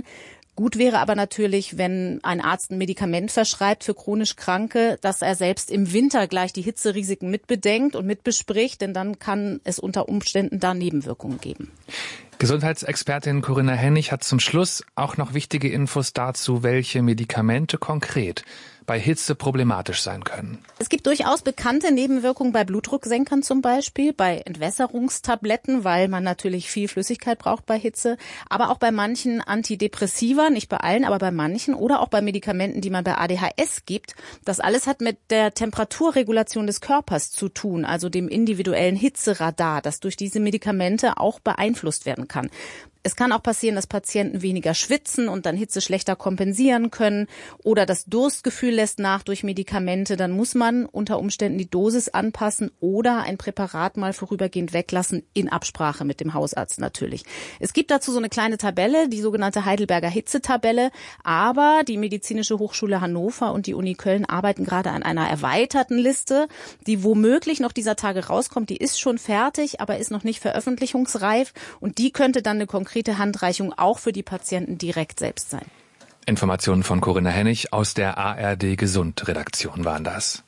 Gut wäre aber natürlich, wenn ein Arzt ein Medikament verschreibt für chronisch Kranke, dass er selbst im Winter gleich die Hitzerisiken mitbedenkt und mitbespricht, denn dann kann es unter Umständen da Nebenwirkungen geben. Gesundheitsexpertin Corinna Hennig hat zum Schluss auch noch wichtige Infos dazu, welche Medikamente konkret bei Hitze problematisch sein können. Es gibt durchaus bekannte Nebenwirkungen bei Blutdrucksenkern zum Beispiel, bei Entwässerungstabletten, weil man natürlich viel Flüssigkeit braucht bei Hitze, aber auch bei manchen Antidepressiva, nicht bei allen, aber bei manchen, oder auch bei Medikamenten, die man bei A D H S gibt. Das alles hat mit der Temperaturregulation des Körpers zu tun, also dem individuellen Hitzeradar, das durch diese Medikamente auch beeinflusst werden kann. Es kann auch passieren, dass Patienten weniger schwitzen und dann Hitze schlechter kompensieren können, oder das Durstgefühl lässt nach durch Medikamente. Dann muss man unter Umständen die Dosis anpassen oder ein Präparat mal vorübergehend weglassen, in Absprache mit dem Hausarzt natürlich. Es gibt dazu so eine kleine Tabelle, die sogenannte Heidelberger Hitzetabelle, aber die Medizinische Hochschule Hannover und die Uni Köln arbeiten gerade an einer erweiterten Liste, die womöglich noch dieser Tage rauskommt. Die ist schon fertig, aber ist noch nicht veröffentlichungsreif, und die könnte dann eine konkrete Handreichung auch für die Patienten direkt selbst sein. Informationen von Corinna Hennig aus der A R D Gesund Redaktion waren das.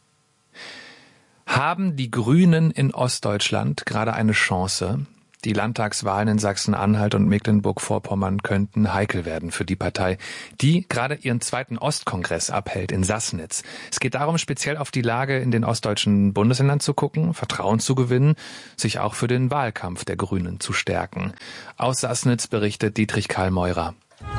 Haben die Grünen in Ostdeutschland gerade eine Chance? Die Landtagswahlen in Sachsen-Anhalt und Mecklenburg-Vorpommern könnten heikel werden für die Partei, die gerade ihren zweiten Ostkongress abhält in Sassnitz. Es geht darum, speziell auf die Lage in den ostdeutschen Bundesländern zu gucken, Vertrauen zu gewinnen, sich auch für den Wahlkampf der Grünen zu stärken. Aus Sassnitz berichtet Dietrich Karl Meurer.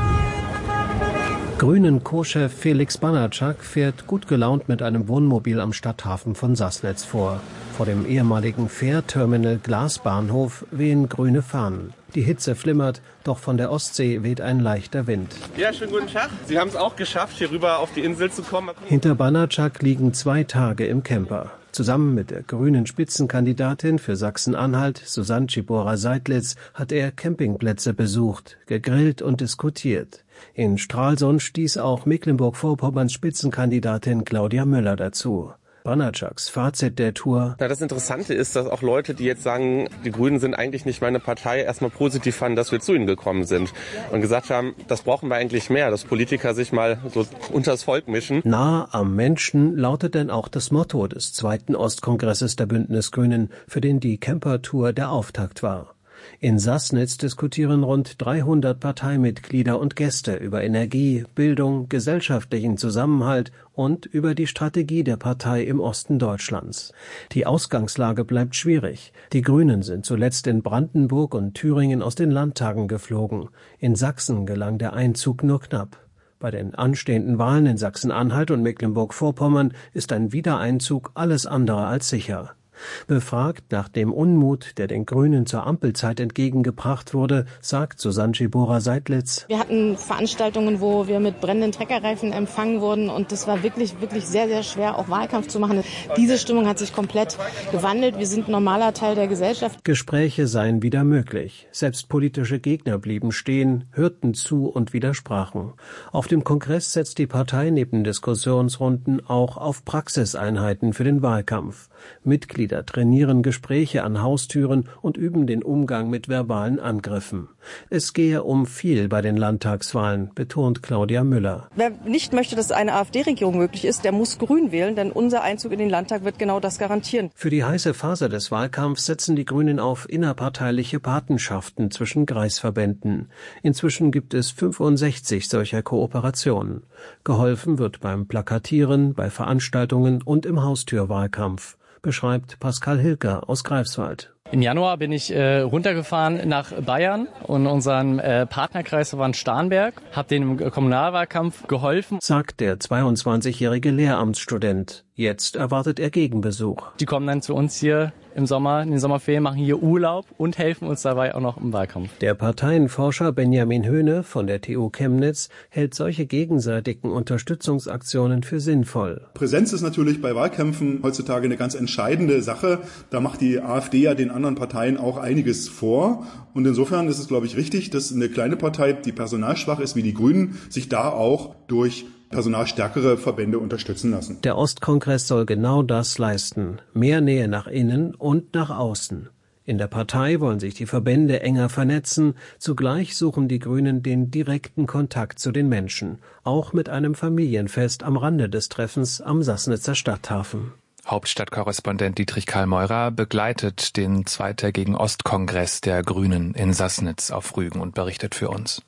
Grünen-Co-Chef Felix Banatschak fährt gut gelaunt mit einem Wohnmobil am Stadthafen von Sassnitz vor. Vor dem ehemaligen Fährterminal Glasbahnhof wehen grüne Fahnen. Die Hitze flimmert, doch von der Ostsee weht ein leichter Wind. Ja, schönen guten Tag. Sie haben es auch geschafft, hier rüber auf die Insel zu kommen. Hinter Banatschak liegen zwei Tage im Camper. Zusammen mit der grünen Spitzenkandidatin für Sachsen-Anhalt, Susanne Czibora-Seidlitz, hat er Campingplätze besucht, gegrillt und diskutiert. In Stralsund stieß auch Mecklenburg-Vorpommerns Spitzenkandidatin Claudia Müller dazu. Banatschaks Fazit der Tour: Na, das Interessante ist, dass auch Leute, die jetzt sagen, die Grünen sind eigentlich nicht meine Partei, erstmal positiv fanden, dass wir zu ihnen gekommen sind und gesagt haben, das brauchen wir eigentlich mehr, dass Politiker sich mal so unters Volk mischen. Nah am Menschen lautet denn auch das Motto des zweiten Ostkongresses der Bündnisgrünen, für den die Camper-Tour der Auftakt war. In Sassnitz diskutieren rund dreihundert Parteimitglieder und Gäste über Energie, Bildung, gesellschaftlichen Zusammenhalt und über die Strategie der Partei im Osten Deutschlands. Die Ausgangslage bleibt schwierig. Die Grünen sind zuletzt in Brandenburg und Thüringen aus den Landtagen geflogen. In Sachsen gelang der Einzug nur knapp. Bei den anstehenden Wahlen in Sachsen-Anhalt und Mecklenburg-Vorpommern ist ein Wiedereinzug alles andere als sicher. Befragt nach dem Unmut, der den Grünen zur Ampelzeit entgegengebracht wurde, sagt Susanne Czibora-Seidlitz: Wir hatten Veranstaltungen, wo wir mit brennenden Treckerreifen empfangen wurden, und das war wirklich, wirklich sehr, sehr schwer, auch Wahlkampf zu machen. Diese Stimmung hat sich komplett gewandelt. Wir sind ein normaler Teil der Gesellschaft. Gespräche seien wieder möglich. Selbst politische Gegner blieben stehen, hörten zu und widersprachen. Auf dem Kongress setzt die Partei neben Diskussionsrunden auch auf Praxiseinheiten für den Wahlkampf. Mitglieder trainieren Gespräche an Haustüren und üben den Umgang mit verbalen Angriffen. Es gehe um viel bei den Landtagswahlen, betont Claudia Müller. Wer nicht möchte, dass eine AfD-Regierung möglich ist, der muss Grün wählen, denn unser Einzug in den Landtag wird genau das garantieren. Für die heiße Phase des Wahlkampfs setzen die Grünen auf innerparteiliche Patenschaften zwischen Kreisverbänden. Inzwischen gibt es fünfundsechzig solcher Kooperationen. Geholfen wird beim Plakatieren, bei Veranstaltungen und im Haustürwahlkampf, beschreibt Pascal Hilker aus Greifswald. Im Januar bin ich äh, runtergefahren nach Bayern und unseren äh, Partnerkreis war in Starnberg, habe denen im Kommunalwahlkampf geholfen, sagt der zweiundzwanzigjährige Lehramtsstudent. Jetzt erwartet er Gegenbesuch. Die kommen dann zu uns hier im Sommer, in den Sommerferien, machen hier Urlaub und helfen uns dabei auch noch im Wahlkampf. Der Parteienforscher Benjamin Höhne von der T U Chemnitz hält solche gegenseitigen Unterstützungsaktionen für sinnvoll. Präsenz ist natürlich bei Wahlkämpfen heutzutage eine ganz entscheidende Sache. Da macht die AfD ja den anderen Parteien auch einiges vor. Und insofern ist es, glaube ich, richtig, dass eine kleine Partei, die personalschwach ist wie die Grünen, sich da auch durch personalstärkere Verbände unterstützen lassen. Der Ostkongress soll genau das leisten. Mehr Nähe nach innen und nach außen. In der Partei wollen sich die Verbände enger vernetzen. Zugleich suchen die Grünen den direkten Kontakt zu den Menschen, auch mit einem Familienfest am Rande des Treffens am Sassnitzer Stadthafen. Hauptstadtkorrespondent Dietrich Karl Meurer begleitet den zweitägigen Ostkongress der Grünen in Sassnitz auf Rügen und berichtet für uns.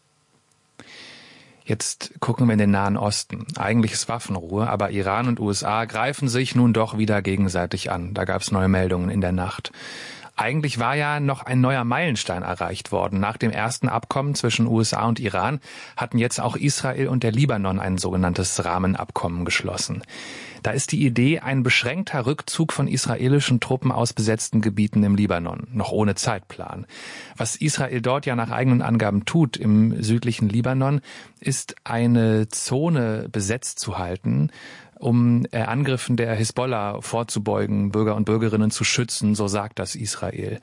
Jetzt gucken wir in den Nahen Osten. Eigentlich ist Waffenruhe, aber Iran und U S A greifen sich nun doch wieder gegenseitig an. Da gab es neue Meldungen in der Nacht. Eigentlich war ja noch ein neuer Meilenstein erreicht worden. Nach dem ersten Abkommen zwischen U S A und Iran hatten jetzt auch Israel und der Libanon ein sogenanntes Rahmenabkommen geschlossen. Da ist die Idee ein beschränkter Rückzug von israelischen Truppen aus besetzten Gebieten im Libanon, noch ohne Zeitplan. Was Israel dort ja nach eigenen Angaben tut im südlichen Libanon, ist eine Zone besetzt zu halten, um äh, Angriffen der Hisbollah vorzubeugen, Bürger und Bürgerinnen zu schützen, so sagt das Israel.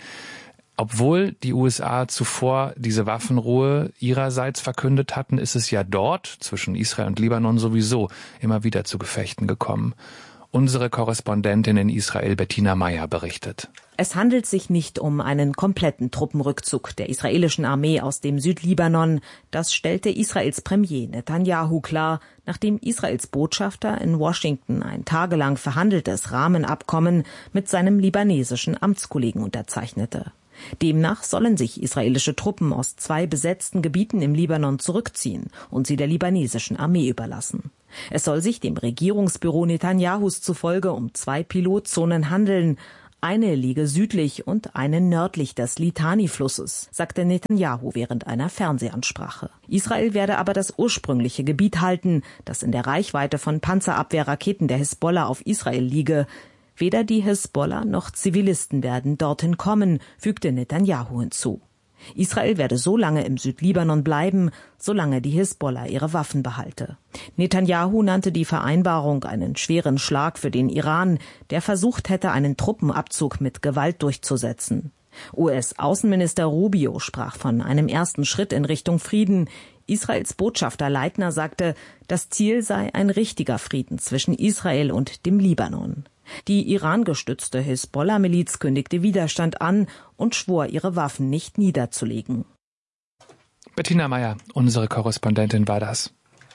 Obwohl die U S A zuvor diese Waffenruhe ihrerseits verkündet hatten, ist es ja dort zwischen Israel und Libanon sowieso immer wieder zu Gefechten gekommen. Unsere Korrespondentin in Israel, Bettina Meyer, berichtet. Es handelt sich nicht um einen kompletten Truppenrückzug der israelischen Armee aus dem Südlibanon. Das stellte Israels Premier Netanyahu klar, nachdem Israels Botschafter in Washington ein tagelang verhandeltes Rahmenabkommen mit seinem libanesischen Amtskollegen unterzeichnete. Demnach sollen sich israelische Truppen aus zwei besetzten Gebieten im Libanon zurückziehen und sie der libanesischen Armee überlassen. Es soll sich dem Regierungsbüro Netanyahus zufolge um zwei Pilotzonen handeln. Eine liege südlich und eine nördlich des Litani-Flusses, sagte Netanyahu während einer Fernsehansprache. Israel werde aber das ursprüngliche Gebiet halten, das in der Reichweite von Panzerabwehrraketen der Hisbollah auf Israel liege. Weder die Hisbollah noch Zivilisten werden dorthin kommen, fügte Netanyahu hinzu. Israel werde so lange im Südlibanon bleiben, solange die Hisbollah ihre Waffen behalte. Netanyahu nannte die Vereinbarung einen schweren Schlag für den Iran, der versucht hätte, einen Truppenabzug mit Gewalt durchzusetzen. U S-Außenminister Rubio sprach von einem ersten Schritt in Richtung Frieden. Israels Botschafter Leitner sagte, das Ziel sei ein richtiger Frieden zwischen Israel und dem Libanon. Die Iran-gestützte Hisbollah-Miliz kündigte Widerstand an und schwor, ihre Waffen nicht niederzulegen. Bettina Meyer, unsere Korrespondentin, war das.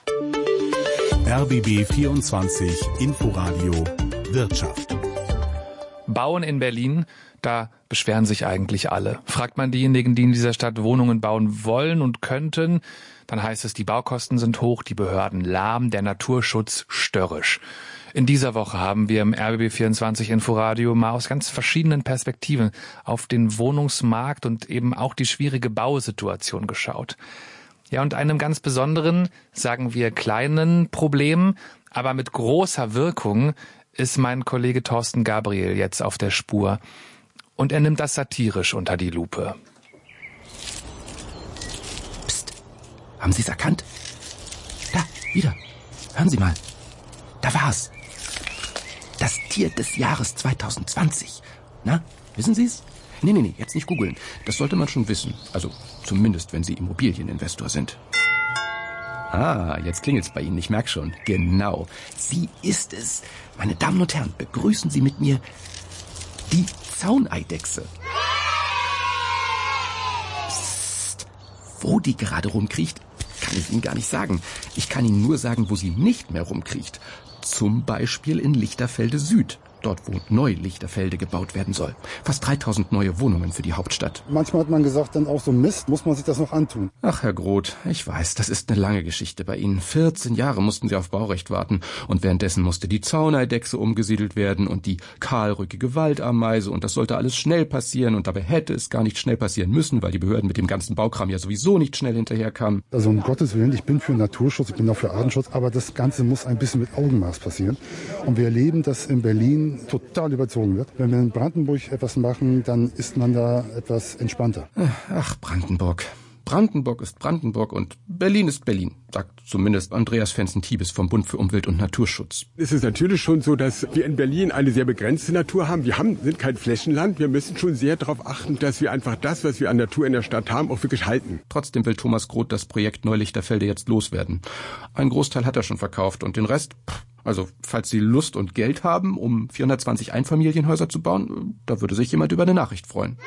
R B B vierundzwanzig Inforadio Wirtschaft. Bauen in Berlin, da beschweren sich eigentlich alle. Fragt man diejenigen, die in dieser Stadt Wohnungen bauen wollen und könnten, dann heißt es, die Baukosten sind hoch, die Behörden lahm, der Naturschutz störrisch. In dieser Woche haben wir im R B B vierundzwanzig Inforadio mal aus ganz verschiedenen Perspektiven auf den Wohnungsmarkt und eben auch die schwierige Bausituation geschaut. Ja, und einem ganz besonderen, sagen wir kleinen Problem, aber mit großer Wirkung ist mein Kollege Thorsten Gabriel jetzt auf der Spur. Und er nimmt das satirisch unter die Lupe. Psst, haben Sie es erkannt? Da, wieder. Hören Sie mal. Da war's. Das Tier des Jahres zwanzig zwanzig. Na, wissen Sie es? Nee, nee, nee, jetzt nicht googeln. Das sollte man schon wissen. Also zumindest, wenn Sie Immobilieninvestor sind. Ah, jetzt klingelt's bei Ihnen, ich merke schon. Genau, sie ist es. Meine Damen und Herren, begrüßen Sie mit mir die Zauneidechse. Psst, wo die gerade rumkriecht, kann ich Ihnen gar nicht sagen. Ich kann Ihnen nur sagen, wo sie nicht mehr rumkriecht. Zum Beispiel in Lichterfelde Süd. Dort, wo neu Lichterfelde gebaut werden soll. Fast dreitausend neue Wohnungen für die Hauptstadt. Manchmal hat man gesagt, dann auch so Mist, muss man sich das noch antun. Ach, Herr Groth, ich weiß, das ist eine lange Geschichte bei Ihnen. vierzehn Jahre mussten Sie auf Baurecht warten. Und währenddessen musste die Zauneidechse umgesiedelt werden und die kahlrückige Waldameise. Und das sollte alles schnell passieren. Und dabei hätte es gar nicht schnell passieren müssen, weil die Behörden mit dem ganzen Baukram ja sowieso nicht schnell hinterherkamen. Also um Gottes Willen, ich bin für Naturschutz, ich bin auch für Artenschutz. Aber das Ganze muss ein bisschen mit Augenmaß passieren. Und wir erleben, dass in Berlin total überzogen wird. Wenn wir in Brandenburg etwas machen, dann ist man da etwas entspannter. Ach, Brandenburg. Brandenburg ist Brandenburg und Berlin ist Berlin, sagt zumindest Andreas Fenzen-Tiebes vom Bund für Umwelt und Naturschutz. Es ist natürlich schon so, dass wir in Berlin eine sehr begrenzte Natur haben. Wir haben, sind kein Flächenland. Wir müssen schon sehr darauf achten, dass wir einfach das, was wir an Natur in der Stadt haben, auch wirklich halten. Trotzdem will Thomas Groth das Projekt Neulichterfelde jetzt loswerden. Ein Großteil hat er schon verkauft und den Rest... Pff, Also falls Sie Lust und Geld haben, um vierhundertzwanzig Einfamilienhäuser zu bauen, da würde sich jemand über eine Nachricht freuen.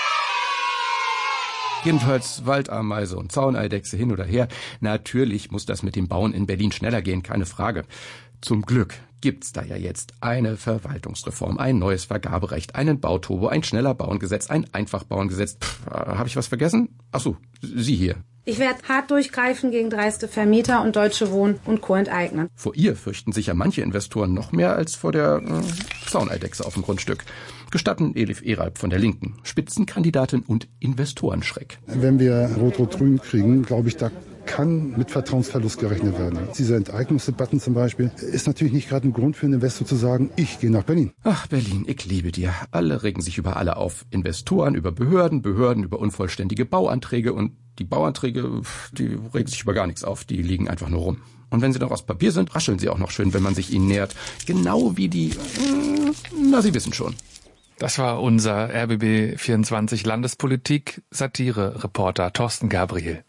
Jedenfalls Waldameise und Zauneidechse hin oder her. Natürlich muss das mit dem Bauen in Berlin schneller gehen, keine Frage. Zum Glück gibt's da ja jetzt eine Verwaltungsreform, ein neues Vergaberecht, einen Bauturbo, ein schneller Bauengesetz, ein Einfachbauengesetz. Pff, äh, habe ich was vergessen? Ach so, Sie hier. Ich werde hart durchgreifen gegen dreiste Vermieter und Deutsche Wohnen und Co. enteignen. Vor ihr fürchten sich ja manche Investoren noch mehr als vor der äh, Zauneidechse auf dem Grundstück. Gestatten Elif Eralb von der Linken, Spitzenkandidatin und Investorenschreck. Wenn wir Rot-Rot-Grün kriegen, glaube ich, da kann mit Vertrauensverlust gerechnet werden. Diese Enteignungsdebatten zum Beispiel ist natürlich nicht gerade ein Grund für einen Investor zu sagen, ich gehe nach Berlin. Ach, Berlin, ich liebe dir. Alle regen sich über alle auf. Investoren über Behörden, Behörden über unvollständige Bauanträge und die Bauanträge, die regen sich über gar nichts auf. Die liegen einfach nur rum. Und wenn sie noch aus Papier sind, rascheln sie auch noch schön, wenn man sich ihnen nähert. Genau wie die, na, Sie wissen schon. Das war unser R B B vierundzwanzig Landespolitik Satire-Reporter Thorsten Gabriel.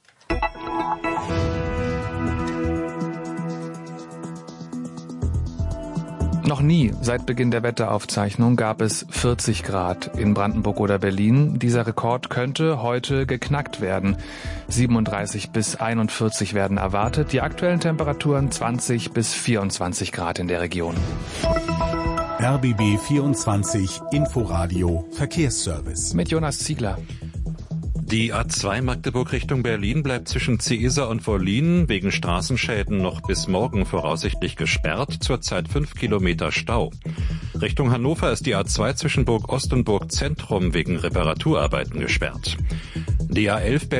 Noch nie seit Beginn der Wetteraufzeichnung gab es vierzig Grad in Brandenburg oder Berlin. Dieser Rekord könnte heute geknackt werden. siebenunddreißig bis einundvierzig werden erwartet. Die aktuellen Temperaturen zwanzig bis vierundzwanzig Grad in der Region. R B B vierundzwanzig Inforadio Verkehrsservice. Mit Jonas Ziegler. Die A zwei Magdeburg Richtung Berlin bleibt zwischen Ceesa und Wollin wegen Straßenschäden noch bis morgen voraussichtlich gesperrt, zurzeit fünf Kilometer Stau. Richtung Hannover ist die A zwei zwischen Burg Ost und Burg Zentrum wegen Reparaturarbeiten gesperrt. Die A elf